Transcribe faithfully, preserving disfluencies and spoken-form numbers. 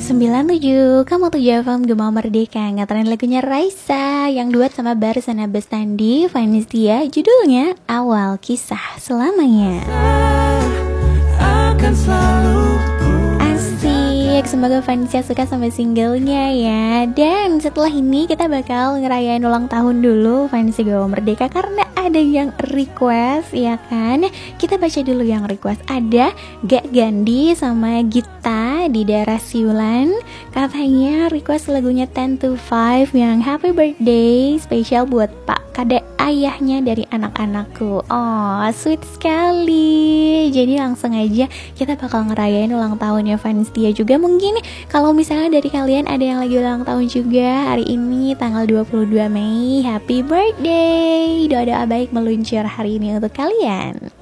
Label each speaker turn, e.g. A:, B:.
A: sembilan tujuh Kamu tujuh F M Gema Merdeka. Ngatarin lagunya Raisa yang duet sama Barsana Bestandi, Vanistia, judulnya Awal Kisah Selamanya. Akan selalu asik, semoga Vanistia suka sama singlenya ya. Dan setelah ini kita bakal ngerayain ulang tahun dulu Vanistia Gema Merdeka karena ada yang request, ya kan? Kita baca dulu yang request. Ada Gak Gandhi sama Gita di daerah Siulan. Katanya request lagunya ten to five yang Happy Birthday spesial buat Pak Kade, ayahnya dari anak-anakku. Oh, sweet sekali. Jadi langsung aja kita bakal ngerayain ulang tahunnya Vanistia juga. Mungkin kalau misalnya dari kalian ada yang lagi ulang tahun juga hari ini tanggal dua puluh dua Mei, happy birthday. Doa-doa baik meluncur hari ini untuk kalian.